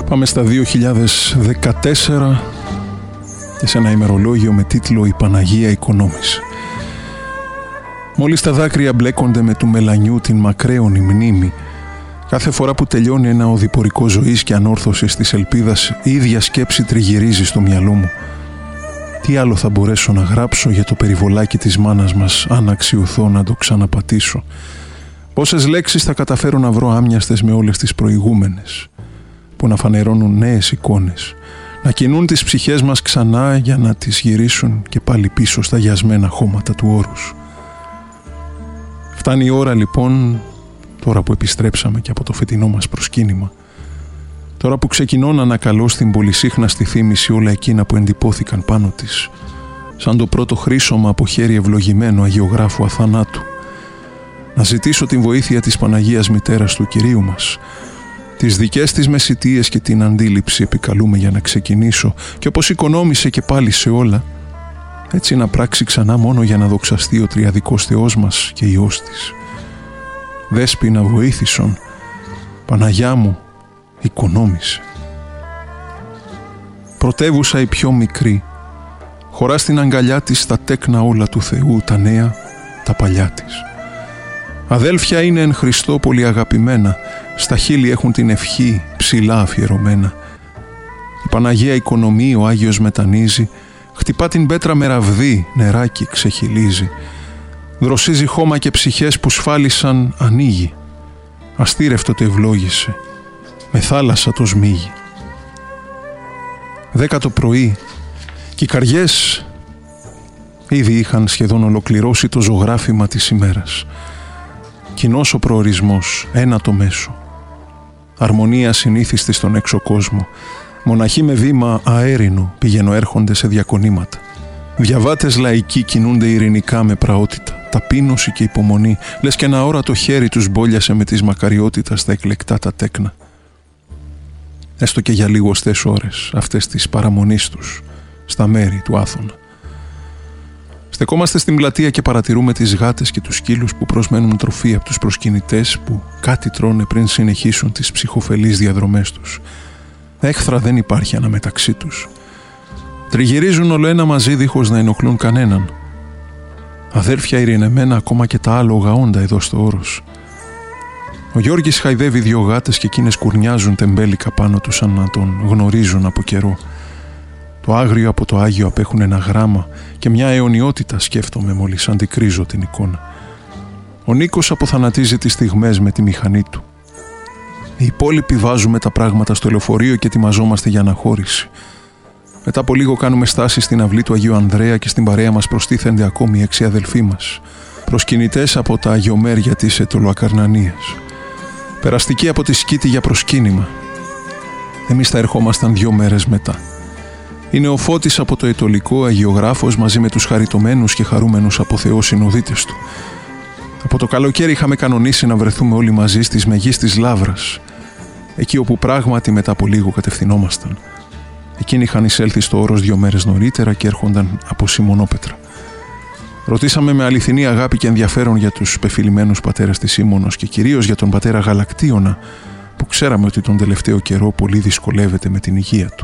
Πάμε στα 2014 και σε ένα ημερολόγιο με τίτλο «Η Παναγία οικονόμησε». Μόλις τα δάκρυα μπλέκονται με του μελανιού την μακραίωνη μνήμη, κάθε φορά που τελειώνει ένα οδηπορικό ζωής και ανόρθωσης της ελπίδας, η ίδια σκέψη τριγυρίζει στο μυαλό μου. Τι άλλο θα μπορέσω να γράψω για το περιβολάκι της μάνας μας, αν αξιωθώ να το ξαναπατήσω? Πόσες λέξεις θα καταφέρω να βρω άμοιαστες με όλες τις προηγούμενες, που να φανερώνουν νέες εικόνες, να κινούν τις ψυχές μας ξανά για να τις γυρίσουν και πάλι πίσω στα γιασμένα χώματα του όρους. Φτάνει η ώρα λοιπόν, τώρα που επιστρέψαμε και από το φετινό μας προσκύνημα, τώρα που ξεκινώ να ανακαλώ στην πολυσύχναστη θύμηση όλα εκείνα που εντυπώθηκαν πάνω της, σαν το πρώτο χρήσωμα από χέρι ευλογημένο αγιογράφου αθανάτου, να ζητήσω την βοήθεια της Παναγίας Μητέρας του Κυρίου μας, τις δικές της μεσιτείες και την αντίληψη επικαλούμε για να ξεκινήσω, και όπως οικονόμησε και πάλι σε όλα, έτσι να πράξει ξανά μόνο για να δοξαστεί ο τριαδικός Θεός μας και Υιός της. Δέσποινα βοήθησον, Παναγιά μου, οικονόμησε. Πρωτεύουσα η πιο μικρή, χωρά στην αγκαλιά της τα τέκνα όλα του Θεού, τα νέα, τα παλιά της. Αδέλφια είναι εν Χριστώ πολύ αγαπημένα, στα χείλη έχουν την ευχή ψηλά αφιερωμένα. Η Παναγία οικονομεί, ο Άγιος μετανίζει, χτυπά την πέτρα με ραβδί, νεράκι ξεχυλίζει. Δροσίζει χώμα και ψυχές που σφάλισαν, ανοίγει. Αστήρευτο το ευλόγησε, με θάλασσα το σμίγει. 10 το πρωί και οι καρδιές ήδη είχαν σχεδόν ολοκληρώσει το ζωγράφημα της ημέρας. Κοινός ο προορισμός, ένα το μέσο. Αρμονία συνήθιστη στον έξω κόσμο. Μοναχοί με βήμα αέρινο πηγαινοέρχονται σε διακονήματα. Διαβάτες λαϊκοί κινούνται ειρηνικά με πραότητα. Ταπείνωση και υπομονή, λες και ένα όρατο χέρι τους μπόλιασε με της μακαριότητας στα εκλεκτά τα τέκνα. Έστω και για λιγοστές ώρες αυτές της παραμονής τους στα μέρη του Άθωνα. Στεκόμαστε στην πλατεία και παρατηρούμε τις γάτες και τους σκύλους που προσμένουν τροφή από τους προσκυνητές που κάτι τρώνε πριν συνεχίσουν τις ψυχοφελείς διαδρομές τους. Έχθρα δεν υπάρχει αναμεταξύ τους. Τριγυρίζουν όλο ένα μαζί δίχως να ενοχλούν κανέναν. Αδέρφια ειρηνεμένα ακόμα και τα άλογα όντα εδώ στο όρος. Ο Γιώργης χαϊδεύει 2 γάτες και εκείνες κουρνιάζουν τεμπέλικα πάνω τους σαν να τον γνωρίζουν από καιρό. Το άγριο από το Άγιο απέχουν ένα γράμμα και μια αιωνιότητα σκέφτομαι μόλις αντικρίζω την εικόνα. Ο Νίκος αποθανατίζει τις στιγμές με τη μηχανή του. Οι υπόλοιποι βάζουμε τα πράγματα στο λεωφορείο και ετοιμαζόμαστε για αναχώρηση. Μετά από λίγο κάνουμε στάση στην αυλή του Αγίου Ανδρέα και στην παρέα μας προστίθενται ακόμη 6 αδελφοί μας, προσκυνητές από τα αγιομέρια της Αιτωλοακαρνανίας. Περαστικοί από τη Σκήτη για προσκύνημα. Εμείς θα ερχόμασταν 2 μέρες μετά. Είναι ο Φώτης από το Αιτωλικό, αγιογράφος, μαζί με τους χαριτωμένους και χαρούμενους από Θεό συνοδίτες του. Από το καλοκαίρι είχαμε κανονίσει να βρεθούμε όλοι μαζί στις μεγείς της Λαύρας, εκεί όπου πράγματι μετά από λίγο κατευθυνόμασταν. Εκείνοι είχαν εισέλθει στο όρος 2 μέρες νωρίτερα και έρχονταν από Σιμωνόπετρα. Ρωτήσαμε με αληθινή αγάπη και ενδιαφέρον για τους πεφυλημένους πατέρες της Σίμωνος και κυρίως για τον πατέρα Γαλακτίωνα, που ξέραμε ότι τον τελευταίο καιρό πολύ δυσκολεύεται με την υγεία του.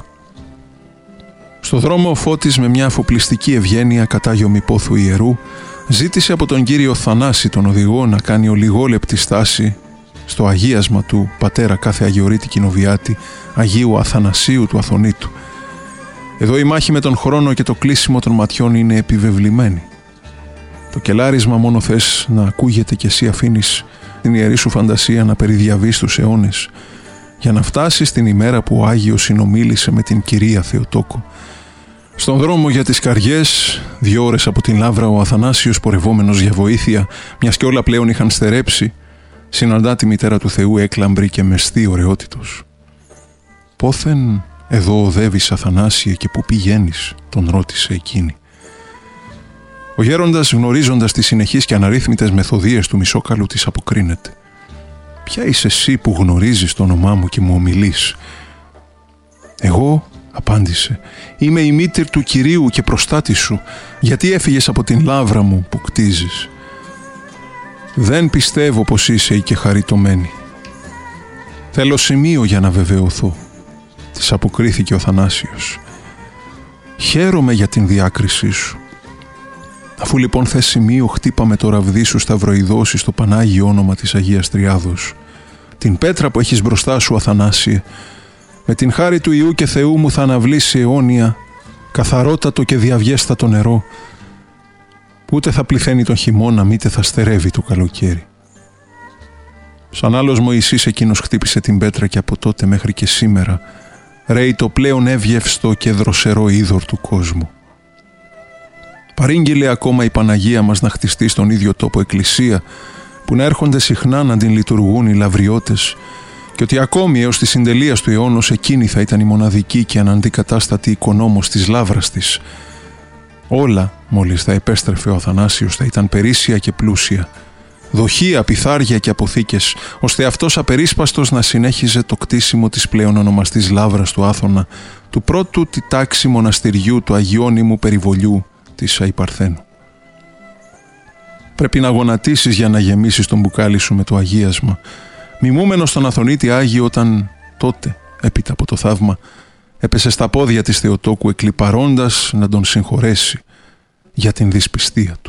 Στο δρόμο ο Φώτης με μια αφοπλιστική ευγένεια κατάγιομη πόθου ιερού ζήτησε από τον κύριο Θανάση τον οδηγό να κάνει ολιγόλεπτη στάση στο αγίασμα του πατέρα κάθε Αγιορείτη Κοινοβιάτη Αγίου Αθανασίου του Αθωνίτου. Εδώ η μάχη με τον χρόνο και το κλείσιμο των ματιών είναι επιβεβλημένη. Το κελάρισμα μόνο θες να ακούγεται και εσύ αφήνεις την ιερή σου φαντασία να περιδιαβεί στους αιώνες για να φτάσεις την ημέρα που ο Άγιος συνομίλησε με την Κυρία Θεοτόκο. Στον δρόμο για τις Καριές, 2 ώρες από την Λαύρα, ο Αθανάσιος πορευόμενος για βοήθεια, μιας και όλα πλέον είχαν στερέψει, συναντά τη Μητέρα του Θεού έκλαμπρη και μεστή ωραιότητος. «Πόθεν εδώ οδεύεις, Αθανάσιε, και πού πηγαίνεις?» τον ρώτησε εκείνη. Ο γέροντας, γνωρίζοντας τις συνεχείς και αναρρύθμιτες μεθοδίες του Μισόκαλου, της αποκρίνεται. «Ποια είσαι εσύ που γνωρίζεις το όνομά μου και μου ομιλείς?» «Εγώ», απάντησε, «είμαι η μήτηρ του Κυρίου και προστάτη σου. Γιατί έφυγες από την Λαύρα μου που κτίζεις?» «Δεν πιστεύω πως είσαι η και χαριτωμένη. Θέλω σημείο για να βεβαιωθώ. της αποκρίθηκε ο Θανάσιος. «Χαίρομαι για την διάκρισή σου. Αφού λοιπόν θες σημείο, χτύπα με το ραβδί σου σταυροειδώσει στο Πανάγιο όνομα της Αγίας Τριάδος. Την πέτρα που έχεις μπροστά σου, Αθανάσιε, με την χάρη του Ιού και Θεού μου θα αναβλήσει αιώνια, καθαρότατο και διαβιέστατο νερό, που ούτε θα πληθαίνει τον χειμώνα, μήτε θα στερεύει το καλοκαίρι». Σαν άλλος Μωυσής εκείνος χτύπησε την πέτρα και από τότε μέχρι και σήμερα ρέει το πλέον εύγευστο και δροσερό είδωρ του κόσμου. Παρήγγειλε ακόμα η Παναγία μας να χτιστεί στον ίδιο τόπο εκκλησία, που να έρχονται συχνά να την λειτουργούν οι λαυριώτες, και ότι ακόμη έως τη συντελείας του αιώνος εκείνη θα ήταν η μοναδική και αναντικατάστατη οικονόμος της λαύρας της. Όλα, μόλις θα επέστρεφε ο Αθανάσιος, θα ήταν περίσσια και πλούσια, δοχεία, πυθάρια και αποθήκες, ώστε αυτός απερίσπαστος να συνέχιζε το κτίσιμο της πλέον ονομαστής λαύρας του Άθωνα, του πρώτου τη τάξη μοναστηριού του Αγιώνυμου Περιβολιού της Αϊπαρθένου. Πρέπει να γονατίσεις για να γεμίσεις τον μπουκάλι σου με το αγίασμα, μιμούμενος τον Αθωνίτη Άγιο, όταν τότε, έπειτα από το θαύμα, έπεσε στα πόδια της Θεοτόκου εκλιπαρώντας να τον συγχωρέσει για την δυσπιστία του.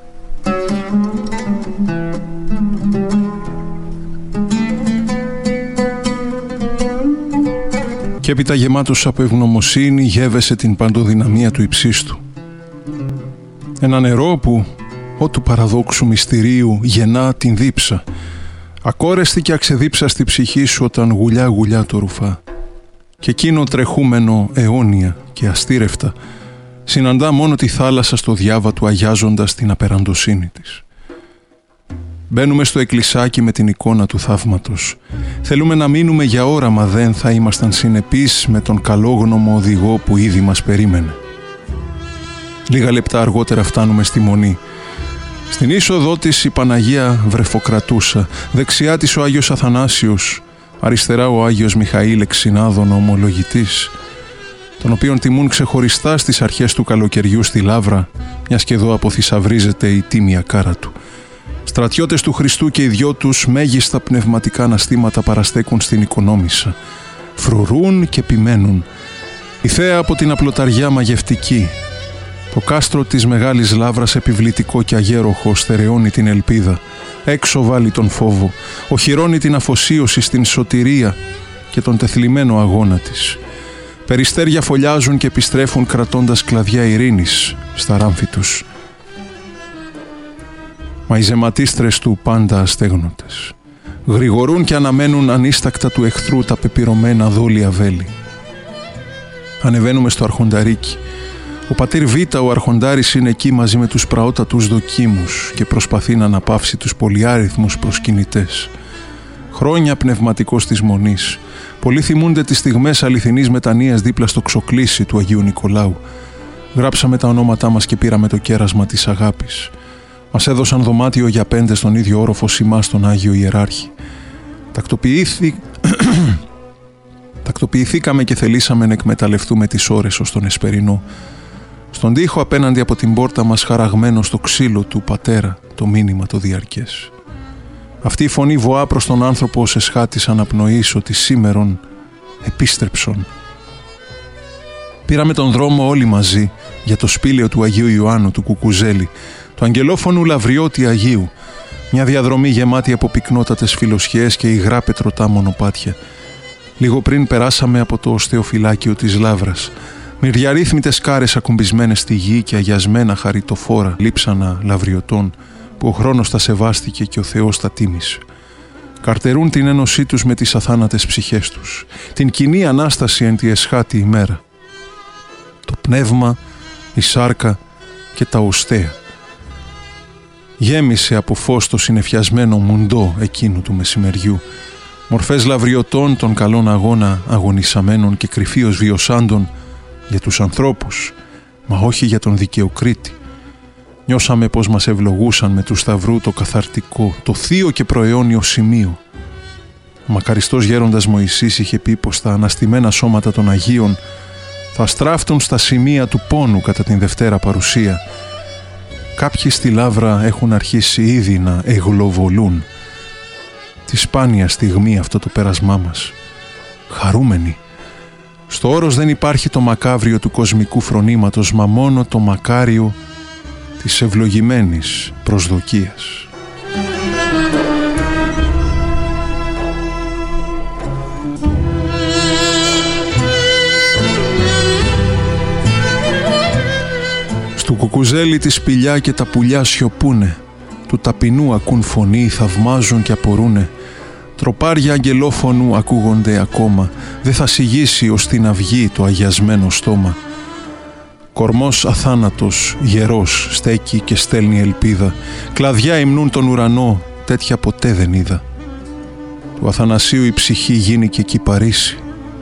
Και έπειτα γεμάτος από ευγνωμοσύνη γεύεσε την παντοδυναμία του υψίστου. Ένα νερό που, ό του παραδόξου μυστηρίου, γεννά την δίψα, ακόρεστη και αξεδίψαστη ψυχή σου όταν γουλιά το ρουφά, και εκείνο τρεχούμενο αιώνια και αστήρευτα συναντά μόνο τη θάλασσα στο διάβατο, αγιάζοντας την απεραντοσύνη της. Μπαίνουμε στο εκκλησάκι με την εικόνα του θαύματος. Θέλουμε να μείνουμε για ώρα, μα δεν θα ήμασταν συνεπείς με τον καλόγνωμο οδηγό που ήδη μας περίμενε. Λίγα λεπτά αργότερα φτάνουμε στη Μονή. Στην είσοδό της η Παναγία βρεφοκρατούσα, δεξιά της ο Άγιος Αθανάσιος, αριστερά ο Άγιος Μιχαήλ Εξινάδων, ο ομολογητής, τον οποίον τιμούν ξεχωριστά στις αρχές του καλοκαιριού στη Λαύρα, μιας και εδώ αποθυσαυρίζεται η τίμια κάρα του. Στρατιώτες του Χριστού και οι δυο τους μέγιστα πνευματικά αναστήματα παραστέκουν στην Οικονόμισσα. Φρουρούν και επιμένουν. Η θέα από την απλοταριά μαγευτική. Το κάστρο της Μεγάλης Λαύρας επιβλητικό και αγέροχο στερεώνει την ελπίδα. Έξω βάλει τον φόβο. Οχυρώνει την αφοσίωση στην σωτηρία και τον τεθλιμμένο αγώνα της. Περιστέρια φωλιάζουν και επιστρέφουν κρατώντας κλαδιά ειρήνης στα ράμφη τους. Μα οι ζεματίστρες του πάντα αστέγνωτες γρηγορούν και αναμένουν ανίστακτα του εχθρού τα πεπυρωμένα δόλια βέλη. Ανεβαίνουμε στο αρχονταρίκι. Ο πατήρ Β, ο αρχοντάρης, είναι εκεί μαζί με τους πραότατους δοκίμους και προσπαθεί να αναπαύσει τους πολυάριθμους προσκυνητές. Χρόνια πνευματικός της Μονής. Πολλοί θυμούνται τις στιγμές αληθινής μετανοίας δίπλα στο ξοκλήσι του Αγίου Νικολάου. Γράψαμε τα ονόματά μας και πήραμε το κέρασμα της αγάπης. Μας έδωσαν δωμάτιο για 5 στον ίδιο όροφο σημά στον Άγιο Ιεράρχη. Τακτοποιηθήκαμε και θελήσαμε να εκμεταλλευτούμε τις ώρες ως τον Εσπερινό. Στον τοίχο απέναντι από την πόρτα μας, χαραγμένο στο ξύλο του πατέρα, το μήνυμα το διαρκές. Αυτή η φωνή βοά προς τον άνθρωπο ως εσχάτης αναπνοής ότι σήμερον επίστρεψον. Πήραμε τον δρόμο όλοι μαζί για το σπήλαιο του Αγίου Ιωάννου του Κουκουζέλη, του αγγελόφωνου Λαυριώτη Αγίου, μια διαδρομή γεμάτη από πυκνότατες φιλοσιές και υγρά πετρωτά μονοπάτια. Λίγο πριν περάσαμε από το οστεοφυλάκιο της Λαύρας. Μυριαρρύθμιτες κάρες ακουμπισμένες στη γη και αγιασμένα χαριτοφόρα λείψανα λαυριωτών που ο χρόνος τα σεβάστηκε και ο Θεός τα τίμησε. Καρτερούν την ένωσή τους με τις αθάνατες ψυχές τους, την κοινή Ανάσταση εν τη εσχάτη ημέρα. Το πνεύμα, η σάρκα και τα οστέα. Γέμισε από φως το συννεφιασμένο μουντό εκείνου του μεσημεριού, μορφές λαυριωτών των καλών αγώνα αγωνισαμένων και κρυφίως βιωσάντων για τους ανθρώπους, μα όχι για τον δικαιοκρίτη. Νιώσαμε πως μας ευλογούσαν με του σταυρού το καθαρτικό, το θείο και προαιώνιο σημείο. Ο μακαριστός γέροντας Μωυσής είχε πει πως τα αναστημένα σώματα των Αγίων θα στράφτουν στα σημεία του πόνου κατά την Δευτέρα Παρουσία. Κάποιοι στη Λαύρα έχουν αρχίσει ήδη να εγλοβολούν. Τη σπάνια στιγμή αυτό το πέρασμά μας. Χαρούμενοι, Στο όρος δεν υπάρχει το μακάβριο του κοσμικού φρονήματος, μα μόνο το μακάριο της ευλογημένης προσδοκίας. Στου κουκουζέλι τη σπηλιά και τα πουλιά σιωπούνε, του ταπεινού ακούν φωνή, θαυμάζουν και απορούνε. Τροπάρια αγγελόφωνου ακούγονται ακόμα, δε θα σιγήσει ως την αυγή το αγιασμένο στόμα. Κορμός αθάνατος, γερός, στέκει και στέλνει ελπίδα. Κλαδιά υμνούν τον ουρανό, τέτοια ποτέ δεν είδα. Του Αθανασίου η ψυχή γίνει και κυπαρίσει.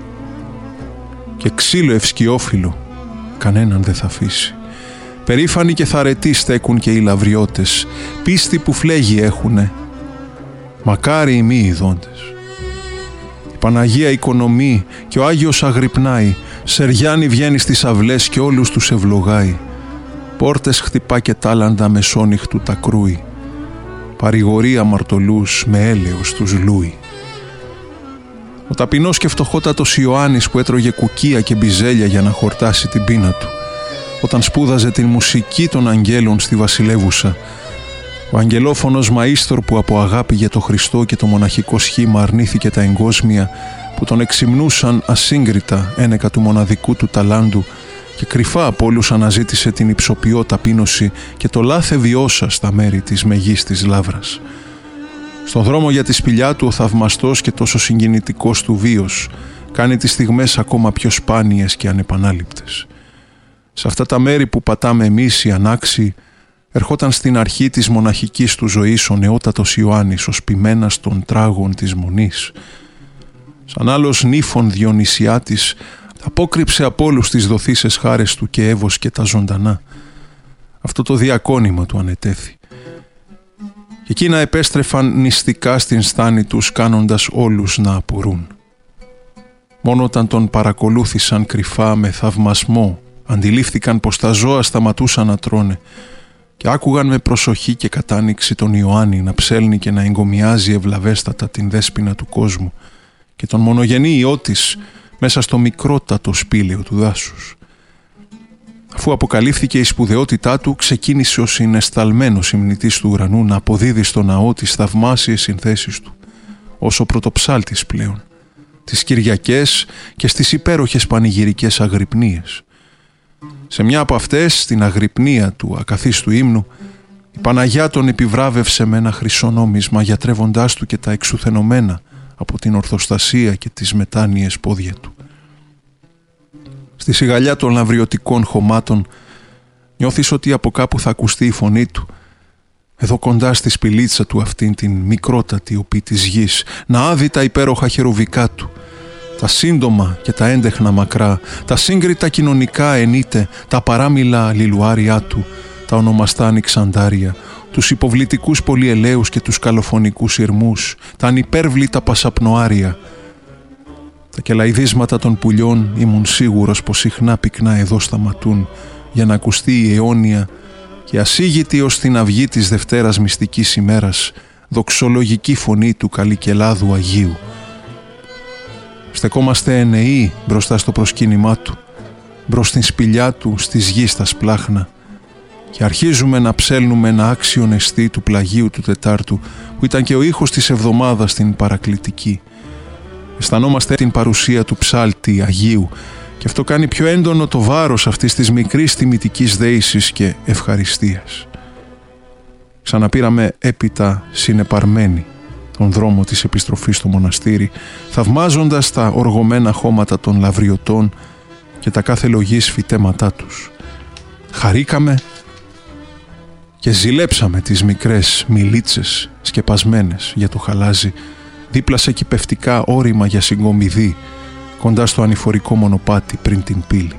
Και ξύλο ευσκιόφυλλο κανέναν δεν θα αφήσει. Περήφανοι και θαρετοί στέκουν και οι λαβριώτες, πίστη που φλέγει έχουνε, μακάρι οι μη ειδώντες. Η Παναγία οικονομεί και ο Άγιος αγρυπνάει, Σεριάννη βγαίνει στις αυλές και όλους τους ευλογάει. Πόρτες χτυπά και τάλαντα μεσόνυχτου τα κρούει, παρηγορεί αμαρτωλούς με έλεος τους λούει. Ο ταπεινός και φτωχότατος Ιωάννης που έτρωγε κουκία και μπιζέλια για να χορτάσει την πείνα του, όταν σπούδαζε την μουσική των αγγέλων στη βασιλεύουσα, ο αγγελόφωνος μαΐστορ που από αγάπη για το Χριστό και το μοναχικό σχήμα αρνήθηκε τα εγκόσμια που τον εξυμνούσαν ασύγκριτα ένεκα του μοναδικού του ταλάντου και κρυφά από όλους αναζήτησε την υψοποιώ ταπείνωση και το λάθε βιώσα στα μέρη της μεγίστης λάβρας. Στον δρόμο για τη σπηλιά του ο θαυμαστός και τόσο συγκινητικός του βίος κάνει τις στιγμές ακόμα πιο σπάνιες και ανεπανάληπτες. Σε αυτά τα μέρη που πατάμε εμείς οι ανάξιοι, ερχόταν στην αρχή της μοναχικής του ζωής ο νεότατος Ιωάννης, ως ποιμένας των τράγων της μονής. Σαν άλλος νύφων Διονυσιάτης, απόκρυψε από όλους τις δοθήσες χάρες του και έβοσκε τα ζωντανά. Αυτό το διακόνημα του ανετέθη. Και εκείνα επέστρεφαν νηστικά στην στάνη τους, κάνοντας όλους να απορούν. Μόνο όταν τον παρακολούθησαν κρυφά με θαυμασμό, αντιλήφθηκαν πως τα ζώα σταματούσαν να τρώνε και άκουγαν με προσοχή και κατάνοιξη τον Ιωάννη να ψέλνει και να εγκομιάζει ευλαβέστατα την δέσποινα του κόσμου και τον μονογενή Υιό της μέσα στο μικρότατο σπήλαιο του δάσους. Αφού αποκαλύφθηκε η σπουδαιότητά του, ξεκίνησε ο συναισθαλμένος υμνητής του ουρανού να αποδίδει στο ναό τις θαυμάσιες συνθέσεις του, ως ο πρωτοψάλτης πλέον, τις Κυριακές και στις υπέροχες πανηγυρικές αγρυπνίες. Σε μια από αυτές, στην αγρυπνία του ακαθίστου ύμνου, η Παναγιά τον επιβράβευσε με ένα χρυσό νόμισμα, γιατρεύοντάς του και τα εξουθενωμένα από την ορθοστασία και τις μετάνοιες πόδια του. Στη σιγαλιά των λαβριωτικών χωμάτων νιώθεις ότι από κάπου θα ακουστεί η φωνή του, εδώ κοντά στη σπηλίτσα του αυτήν την μικρότατη οπή της γης, να άδει τα υπέροχα χερουβικά του, τα σύντομα και τα έντεχνα μακρά, τα σύγκριτα κοινωνικά ενίτε, τα παράμιλα λιλουάρια του, τα ονομαστά ανοιξαντάρια, τους υποβλητικούς πολυελαίους και τους καλοφωνικούς ηρμούς, τα ανυπέρβλητα πασαπνοάρια. Τα κελαϊδίσματα των πουλιών ήμουν σίγουρος πως συχνά πυκνά εδώ σταματούν για να ακουστεί η αιώνια και ασίγητη ως την αυγή της Δευτέρας μυστικής ημέρας δοξολογική φωνή του Καλικελάδου Αγίου. Στεκόμαστε ενεοί μπροστά στο προσκύνημά του, μπρος στην σπηλιά του στις γης τα σπλάχνα και αρχίζουμε να ψέλνουμε ένα άξιο νεστή του πλαγίου του Τετάρτου που ήταν και ο ήχος της εβδομάδας στην παρακλητική. Αισθανόμαστε την παρουσία του ψάλτη Αγίου και αυτό κάνει πιο έντονο το βάρος αυτής της μικρής τιμητικής δέησης και ευχαριστίας. Ξαναπήραμε έπειτα συνεπαρμένοι τον δρόμο της επιστροφής στο μοναστήρι, θαυμάζοντας τα οργωμένα χώματα των λαβριωτών και τα κάθε λογής φυτέματά τους. Χαρήκαμε και ζηλέψαμε τις μικρές μιλίτσες σκεπασμένες για το χαλάζι, δίπλα σε κυπευτικά όρημα για συγκομιδή, κοντά στο ανηφορικό μονοπάτι πριν την πύλη.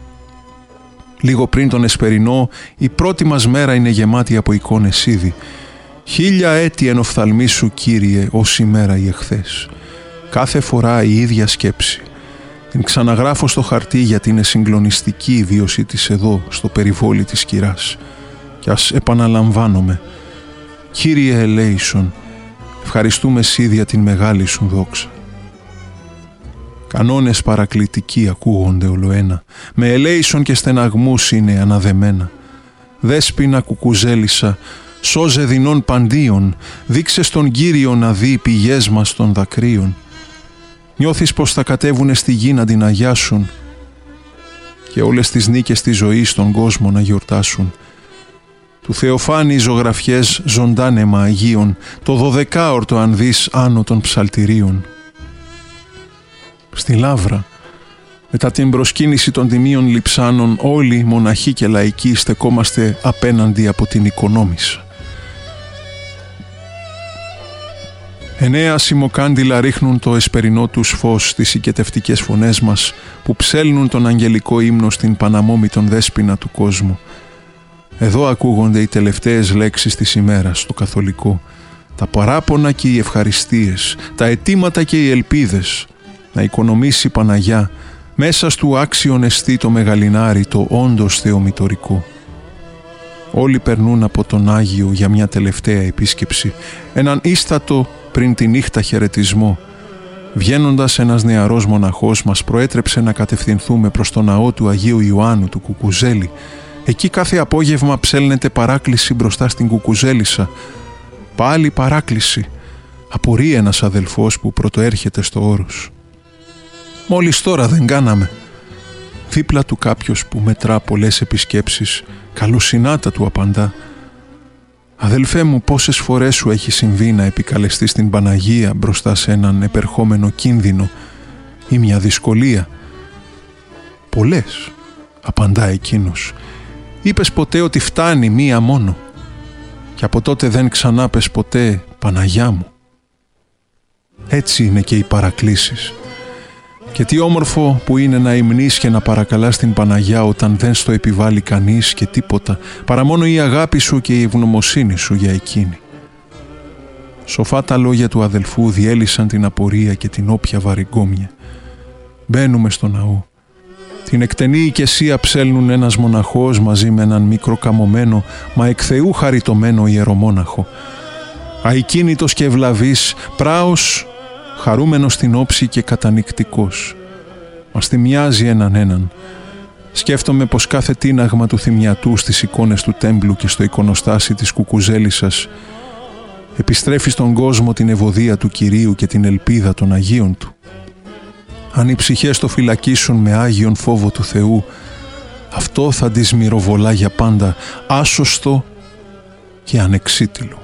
Λίγο πριν τον Εσπερινό, η πρώτη μας μέρα είναι γεμάτη από εικόνες ήδη. 1000 έτη εν οφθαλμοί σου, Κύριε, ως ημέρα η εχθές. Κάθε φορά η ίδια σκέψη. Την ξαναγράφω στο χαρτί γιατί είναι συγκλονιστική η βίωση της εδώ, στο περιβόλι της κυράς. Κι ας επαναλαμβάνομαι. Κύριε ελέησον, ευχαριστούμε σίδια την μεγάλη σου δόξα. Κανόνες παρακλητικοί ακούγονται ολοένα, με ελέησον και στεναγμούς είναι αναδεμένα. Δέσποινα κουκουζέλισσα, σώζε δεινών παντίων, δείξε στον Κύριο να δει πηγές μας των δακρύων. Νιώθεις πως θα κατέβουνε στη γη να την αγιάσουν και όλες τις νίκες της ζωής στον κόσμο να γιορτάσουν. Του Θεοφάνη ζωγραφιές ζωντάνεμα Αγίων, το 12ωρτο αν δεις άνω των ψαλτηρίων. Στη Λαύρα, μετά την προσκύνηση των τιμίων λειψάνων, όλοι μοναχοί και λαϊκοί στεκόμαστε απέναντι από την οικονόμησα. 9 σημοκάντιλα ρίχνουν το εσπερινό τους φως στις οικετευτικές φωνές μας που ψέλνουν τον αγγελικό ύμνο στην παναμόμητον δέσποινα του κόσμου. Εδώ ακούγονται οι τελευταίες λέξεις της ημέρας, το καθολικό, τα παράπονα και οι ευχαριστίες, τα αιτήματα και οι ελπίδες, να οικονομήσει η Παναγιά μέσα στου άξιον εστί το μεγαλινάρι, το όντως θεομητορικό. Όλοι περνούν από τον Άγιο για μια τελευταία επίσκεψη, έναν ίστατο πριν τη νύχτα χαιρετισμό. Βγαίνοντας ένας νεαρός μοναχός μας προέτρεψε να κατευθυνθούμε προς το ναό του Αγίου Ιωάννου του Κουκουζέλη. Εκεί κάθε απόγευμα ψέλνεται παράκληση μπροστά στην Κουκουζέλισσα. Πάλι παράκληση. Απορεί ένας αδελφός που πρωτοέρχεται στο όρος. Μόλις τώρα δεν κάναμε. Δίπλα του κάποιος που μετρά πολλές επισκέψεις, καλοσυνάτα του απαντά. «Αδελφέ μου, πόσες φορές σου έχει συμβεί να επικαλεστείς την Παναγία μπροστά σε έναν επερχόμενο κίνδυνο ή μια δυσκολία?» «Πολλές», απαντά εκείνος. «Είπες ποτέ ότι φτάνει μία μόνο και από τότε δεν ξανά πες ποτέ Παναγιά μου?» Έτσι είναι και οι παρακλήσεις. Και τι όμορφο που είναι να υμνείς και να παρακαλάς την Παναγιά όταν δεν στο επιβάλλει κανείς και τίποτα, παρά μόνο η αγάπη σου και η ευγνωμοσύνη σου για εκείνη. Σοφά τα λόγια του αδελφού διέλυσαν την απορία και την όποια βαριγκόμια. Μπαίνουμε στο ναό. Την εκτενή οικεσία ψέλνουν ένας μοναχός μαζί με έναν μικρό καμωμένο, μα εκ Θεού χαριτωμένο ιερομόναχο. Αικίνητος και ευλαβής, πράος, χαρούμενος στην όψη και κατανυκτικός. Μας θυμιάζει έναν. Σκέφτομαι πως κάθε τίναγμα του θυμιατού στις εικόνες του τέμπλου και στο εικονοστάσι της Κουκουζέλισσας επιστρέφει στον κόσμο την ευωδία του Κυρίου και την ελπίδα των Αγίων του. Αν οι ψυχές το φυλακίσουν με άγιον φόβο του Θεού, αυτό θα τις μυροβολά για πάντα, άσωστο και ανεξίτηλο.